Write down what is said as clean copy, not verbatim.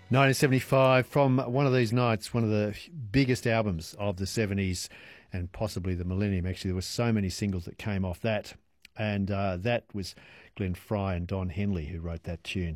1975, from one of these nights, one of the biggest albums of the 70s and possibly the millennium. Actually, there were so many singles that came off that. And that was Glenn Fry and Don Henley who wrote that tune.